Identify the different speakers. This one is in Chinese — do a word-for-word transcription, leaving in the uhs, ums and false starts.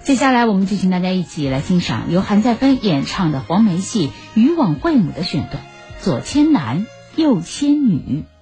Speaker 1: 接下来我们就请大家一起来欣赏由韩再芬演唱的黄梅戏《渔网会母》的选段，左牵男，右牵女。